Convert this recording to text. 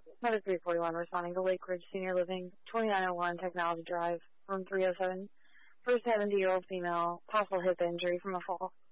Another 341 responding to Lake Ridge Senior Living, 2901 Technology Drive, room 307. First 70-year-old female, possible hip injury from a fall.